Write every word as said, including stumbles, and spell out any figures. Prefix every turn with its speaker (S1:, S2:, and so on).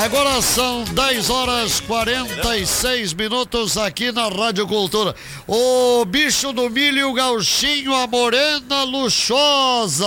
S1: Agora são dez horas e quarenta e seis minutos aqui na Rádio Cultura. O bicho do milho, o gauchinho, a morena luxuosa.